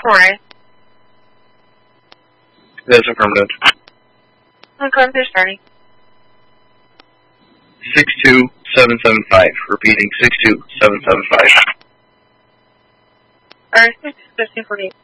Right. That's affirmative. Okay, this starting. 62775. Repeating 62775. Alright, 61548.